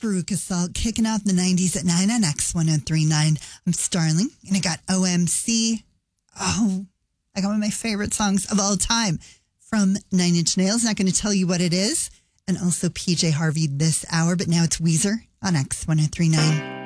Veruca Salt kicking off the 90s at 9 on X1039. I'm Starling, and I got OMC. Oh, I got one of my favorite songs of all time from Nine Inch Nails. Not going to tell you what it is. And also PJ Harvey this hour, but now it's Weezer on X1039.